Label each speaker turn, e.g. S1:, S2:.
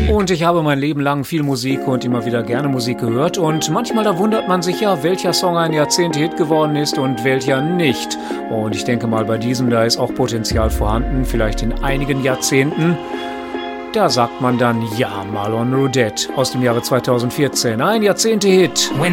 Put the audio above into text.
S1: Und ich habe mein Leben lang viel Musik und immer wieder gerne Musik gehört. Und manchmal da wundert man sich ja, welcher Song ein Jahrzehnt-Hit geworden ist und welcher nicht. Und ich denke mal, bei diesem, da ist auch Potenzial vorhanden, vielleicht in einigen Jahrzehnten. Da sagt man dann, ja, Marlon Roudette aus dem Jahre 2014, ein Jahrzehnt-Hit.